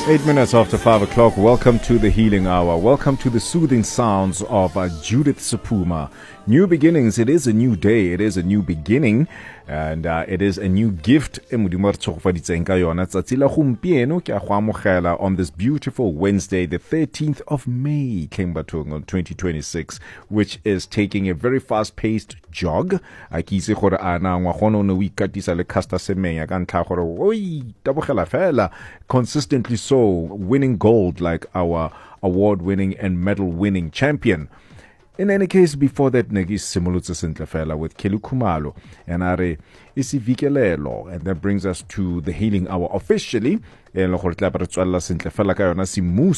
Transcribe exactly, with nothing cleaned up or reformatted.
Eight minutes after five o'clock, welcome to the Healing Hour. Welcome to the soothing sounds of uh, Judith Sephuma. New beginnings, it is a new day, it is a new beginning, and uh, it is a new gift. On this beautiful Wednesday, the thirteenth of May, twenty twenty-six, which is taking a very fast-paced jog. Consistently so, winning gold like our award-winning and medal-winning champion. In any case, before that, Negis Simulutsa Sintlefela with Kelu Kumalo and Are Isivikelelo, and that brings us to the Healing Hour officially.